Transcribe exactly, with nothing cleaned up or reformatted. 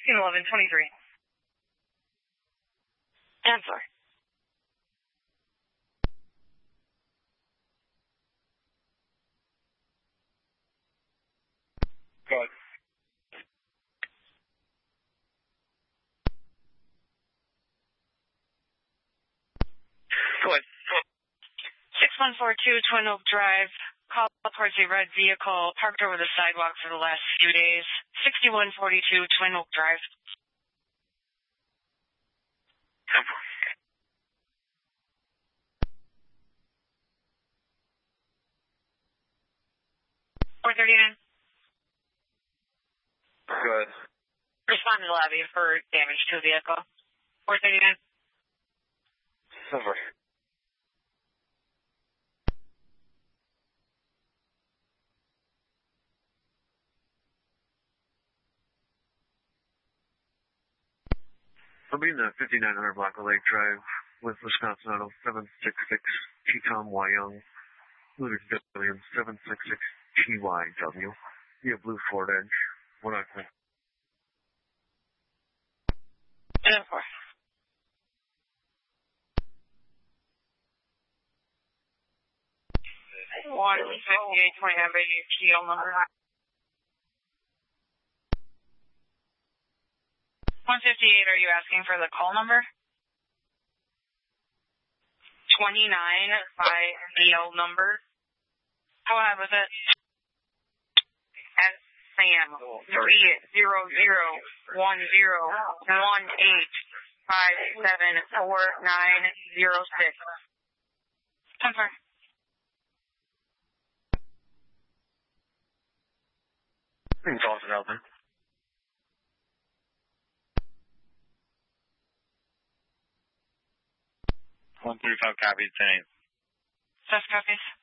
sixteen eleven twenty-three. Answer. Go ahead. Go ahead. six one four two Twin Oak Drive. Call towards a red vehicle parked over the sidewalk for the last few days. sixty-one forty-two Twin Oak Drive. four thirty-nine. Good. Respond to the lobby for damage to the vehicle. four thirty-nine. Silver. I'll be in the fifty-nine hundred block of Lake Drive with Wisconsin Auto seven six six T Tom Y Young, Lunar Williams seven six six T Y W. You have blue Ford Edge. One on clear. Answer. one fifty-eight twenty-nine by your T L number. one fifty-eight, are you asking for the call number? twenty-nine by D L number. How high was it? And Sam, three zero zero one zero one eight five seven four nine zero six. Confirm. Things off it out there. one thirty-five copies, ten. Just copies.